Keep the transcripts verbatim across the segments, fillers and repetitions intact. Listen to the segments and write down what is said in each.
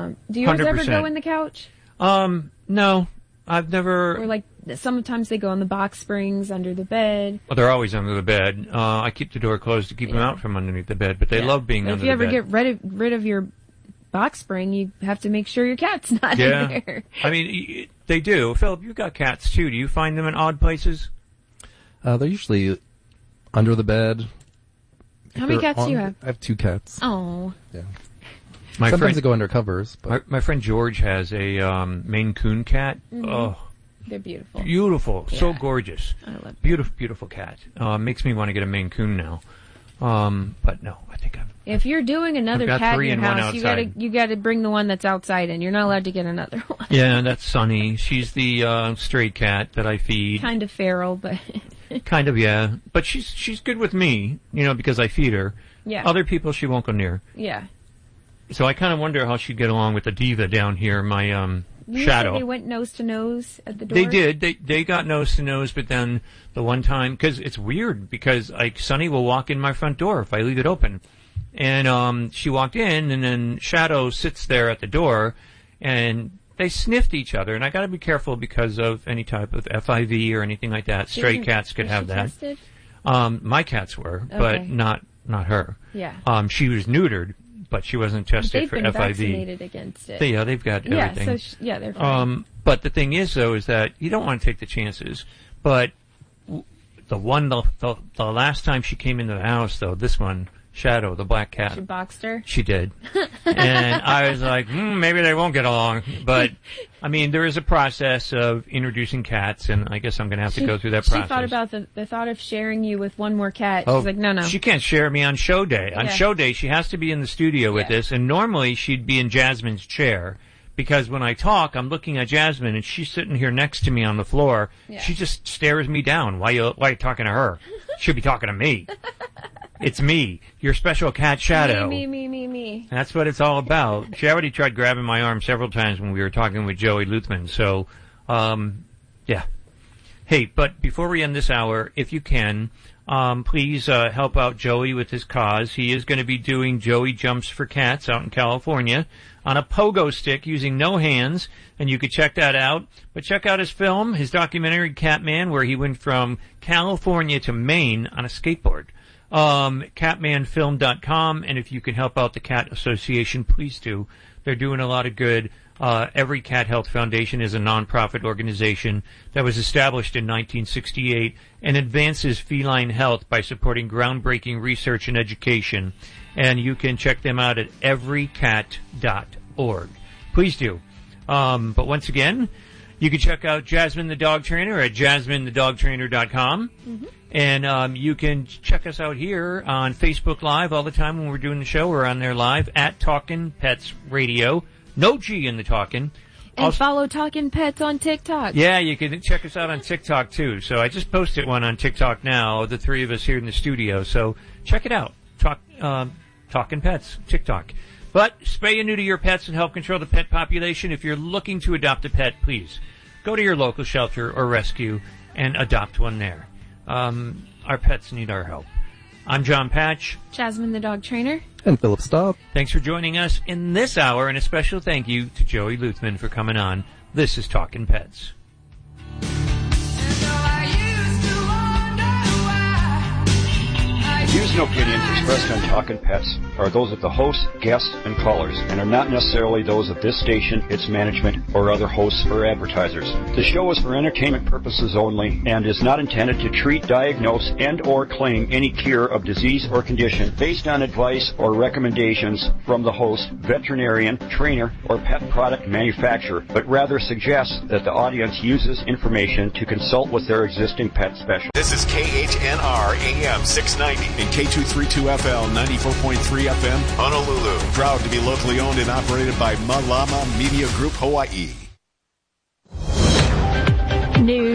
Um, do yours ever go in the couch? Um, no. I've never... Or like, sometimes they go on the box springs under the bed. Well, they're always under the bed. Uh, I keep the door closed to keep yeah. them out from underneath the bed, but they yeah. love being but under the bed. If you ever get rid of, rid of your box spring, you have to make sure your cat's not yeah. in there. I mean, they do. Philip, you've got cats too. Do you find them in odd places? Uh, they're usually under the bed. How many cats on, do you have? I have two cats. Oh. Yeah. My Sometimes friend, they go under covers. But. My, my friend George has a um, Maine Coon cat. Mm-hmm. Oh. They're beautiful. Beautiful. Yeah. So gorgeous. I love them. Beautiful, beautiful cat. Uh, makes me want to get a Maine Coon now. Um, but no, I think I'm... If you're doing another cat in your house, you gotta, you gotta bring the one that's outside in. You're not allowed to get another one. Yeah, that's Sunny. She's the, uh, stray cat that I feed. Kind of feral, but... kind of, yeah. But she's, she's good with me, you know, because I feed her. Yeah. Other people she won't go near. Yeah. So I kind of wonder how she'd get along with the diva down here, my, um, you Shadow. Said they went nose to nose at the door? They did. They they got nose to nose, but then the one time, because it's weird, because like Sunny will walk in my front door if I leave it open, and um she walked in, and then Shadow sits there at the door, and they sniffed each other, and I got to be careful because of any type of F I V or anything like that. Stray Isn't, cats could have that. Tested? Um, my cats were, okay. but not not her. Yeah. Um, she was neutered. But she wasn't tested they've for been F I V. Vaccinated against it. They, yeah, they've got yeah, everything. So sh- yeah, they're fine. Um, but the thing is, though, is that you don't want to take the chances. But w- the one, the, the the last time she came into the house, though, this one, Shadow, the black cat. She boxed her? She did. And I was like, hmm, maybe they won't get along. But, I mean, there is a process of introducing cats, and I guess I'm going to have she, to go through that she process. She thought about the, the thought of sharing you with one more cat. Oh, she's like, no, no. She can't share me on show day. On yeah. show day, she has to be in the studio with yeah. us, and normally she'd be in Jasmine's chair. Because when I talk, I'm looking at Jasmine, and she's sitting here next to me on the floor. Yeah. She just stares me down. Why you, why are you talking to her? She'll be talking to me. It's me, your special cat Shadow. Me, me, me, me, me. That's what it's all about. She already tried grabbing my arm several times when we were talking with Joey Luthman. So, um, yeah. Hey, but before we end this hour, if you can, um, please uh, help out Joey with his cause. He is going to be doing Joey Jumps for Cats out in California on a pogo stick using no hands, and you could check that out. But check out his film, his documentary Catman, where he went from California to Maine on a skateboard. Um, catman film dot com, and if you can help out the Cat Association, please do. They're doing a lot of good. Uh, Every Cat Health Foundation is a nonprofit organization that was established in nineteen sixty-eight and advances feline health by supporting groundbreaking research and education. And you can check them out at every cat dot org. Please do. Um, but once again, you can check out Jasmine the Dog Trainer at jasmine the dog trainer dot com. Mm-hmm. And um, you can check us out here on Facebook Live all the time when we're doing the show. We're on there live at Talkin' Pets Radio. No G in the Talkin'. And also, follow Talkin' Pets on TikTok. Yeah, you can check us out on TikTok, too. So I just posted one on TikTok now, the three of us here in the studio. So check it out. Talk, um, Talkin' Pets, TikTok. But spay and neuter your pets and help control the pet population. If you're looking to adopt a pet, please go to your local shelter or rescue and adopt one there. Um, our pets need our help. I'm John Patch. Jasmine the Dog Trainer. And Philip Staub. Thanks for joining us in this hour, and a special thank you to Joey Luthman for coming on. This is Talkin' Pets. Views and opinions expressed on Talkin' Pets are those of the host, guests, and callers, and are not necessarily those of this station, its management, or other hosts or advertisers. The show is for entertainment purposes only and is not intended to treat, diagnose, and or claim any cure of disease or condition based on advice or recommendations from the host, veterinarian, trainer, or pet product manufacturer, but rather suggests that the audience uses information to consult with their existing pet specialist. This is K H N R A M six ninety. And K two thirty-two F L ninety-four point three F M, Honolulu. Proud to be locally owned and operated by Malama Media Group, Hawaii. News.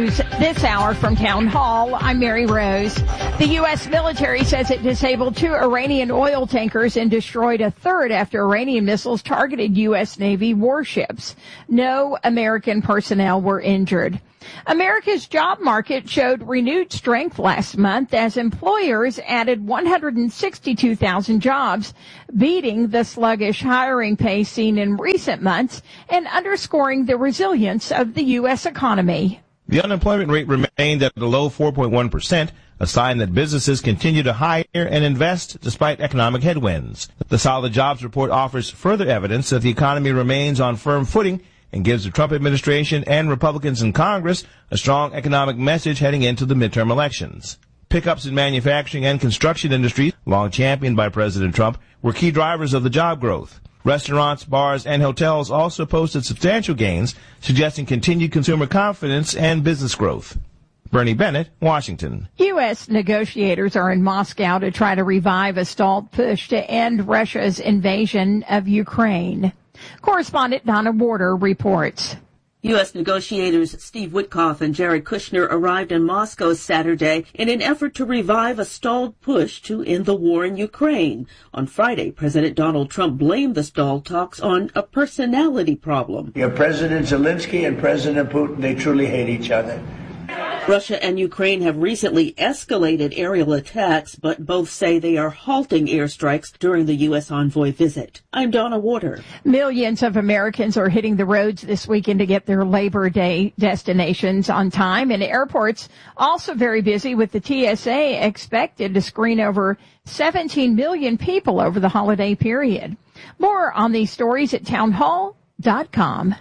news this hour from Town Hall. I'm Mary Rose. The U S military says it disabled two Iranian oil tankers and destroyed a third after Iranian missiles targeted U S Navy warships. No American personnel were injured. America's job market showed renewed strength last month as employers added one hundred sixty-two thousand jobs, beating the sluggish hiring pace seen in recent months and underscoring the resilience of the U S economy. The unemployment rate remained at a low four point one percent, a sign that businesses continue to hire and invest despite economic headwinds. The solid jobs report offers further evidence that the economy remains on firm footing and gives the Trump administration and Republicans in Congress a strong economic message heading into the midterm elections. Pickups in manufacturing and construction industries, long championed by President Trump, were key drivers of the job growth. Restaurants, bars, and hotels also posted substantial gains, suggesting continued consumer confidence and business growth. Bernie Bennett, Washington. U S negotiators are in Moscow to try to revive a stalled push to end Russia's invasion of Ukraine. Correspondent Donna Warder reports. U S negotiators Steve Witkoff and Jared Kushner arrived in Moscow Saturday in an effort to revive a stalled push to end the war in Ukraine. On Friday, President Donald Trump blamed the stalled talks on a personality problem. You have President Zelensky and President Putin, they truly hate each other. Russia and Ukraine have recently escalated aerial attacks, but both say they are halting airstrikes during the U S envoy visit. I'm Donna Warder. Millions of Americans are hitting the roads this weekend to get their Labor Day destinations on time, and airports also very busy with the T S A expected to screen over seventeen million people over the holiday period. More on these stories at townhall dot com.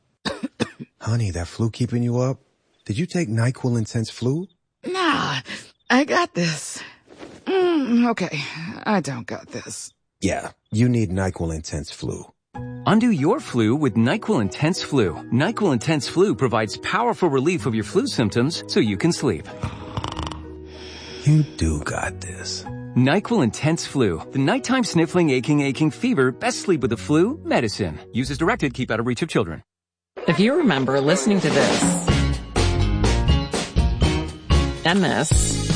Honey, that flu keeping you up? Did you take NyQuil Intense Flu? Nah, I got this. Mm, okay, I don't got this. Yeah, you need NyQuil Intense Flu. Undo your flu with NyQuil Intense Flu. NyQuil Intense Flu provides powerful relief of your flu symptoms so you can sleep. You do got this. NyQuil Intense Flu. The nighttime sniffling, aching, aching fever. Best sleep with the flu medicine. Use as directed. Keep out of reach of children. If you remember listening to this, and this,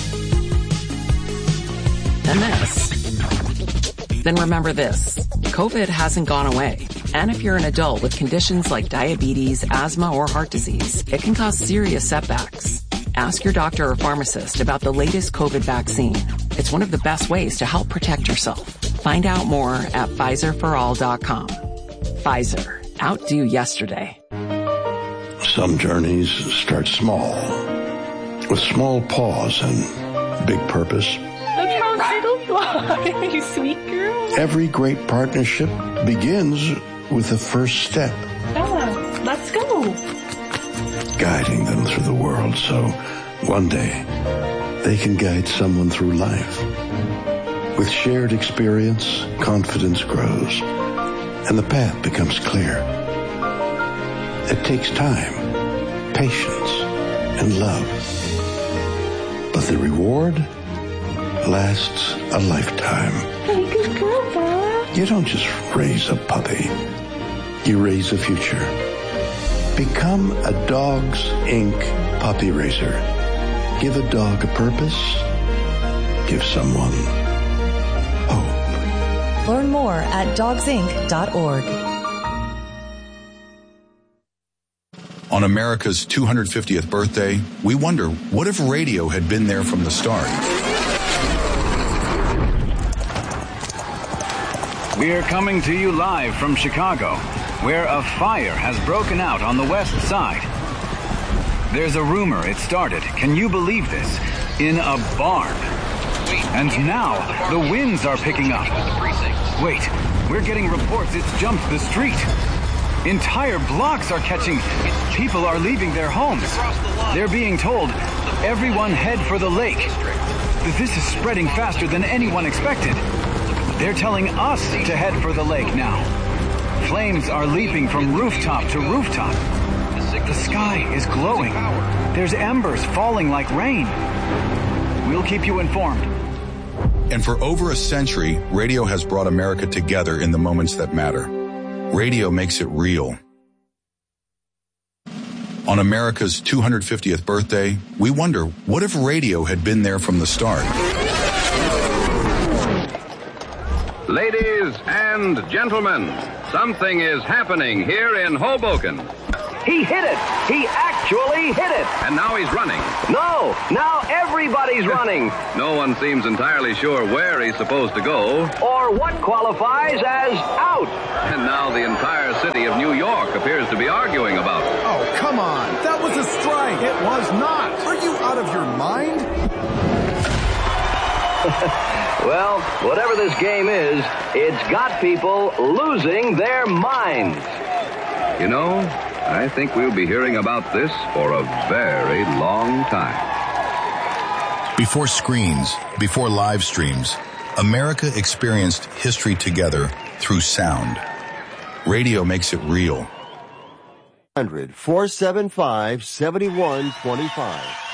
and this, then remember this. COVID hasn't gone away. And if you're an adult with conditions like diabetes, asthma, or heart disease, it can cause serious setbacks. Ask your doctor or pharmacist about the latest COVID vaccine. It's one of the best ways to help protect yourself. Find out more at Pfizer for all dot com. Pfizer. Outdo yesterday. Some journeys start small, with small pause and big purpose. Look how little fly, you sweet girl. Every great partnership begins with the first step. Bella, let's go. Guiding them through the world so one day they can guide someone through life. With shared experience, confidence grows, and the path becomes clear. It takes time, patience, and love. But the reward lasts a lifetime. Hey, good girl, Bella. You don't just raise a puppy. You raise a future. Become a Dogs Incorporated puppy raiser. Give a dog a purpose. Give someone hope. Learn more at dogs inc dot org. On America's two hundred fiftieth birthday, we wonder, what if radio had been there from the start? We're coming to you live from Chicago, where a fire has broken out on the west side. There's a rumor it started, can you believe this, in a barn. And now, the winds are picking up. Wait, we're getting reports it's jumped the street. Entire blocks are catching. People are leaving their homes. They're being told, everyone head for the lake. This is spreading faster than anyone expected. They're telling us to head for the lake now. Flames are leaping from rooftop to rooftop. The sky is glowing. There's embers falling like rain. We'll keep you informed. And for over a century, radio has brought America together in the moments that matter. Radio makes it real. On America's two hundred fiftieth birthday, we wonder, what if radio had been there from the start? Ladies and gentlemen, something is happening here in Hoboken. He hit it. He actually hit it. And now he's running. No, now everybody's running. No one seems entirely sure where he's supposed to go. Or what qualifies as out. And now the entire city of New York appears to be arguing about it. Oh, come on. That was a strike. It was not. Are you out of your mind? Well, whatever this game is, it's got people losing their minds. You know, I think we'll be hearing about this for a very long time. Before screens, before live streams, America experienced history together through sound. Radio makes it real. one hundred, four seven five, seven one two five.